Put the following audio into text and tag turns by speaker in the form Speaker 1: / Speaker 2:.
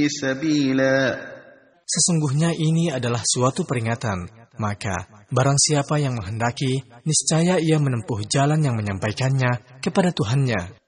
Speaker 1: سبيلا.
Speaker 2: Sesungguhnya ini adalah suatu peringatan, maka barang siapa yang menghendaki, niscaya ia menempuh jalan yang menyampaikannya kepada Tuhannya.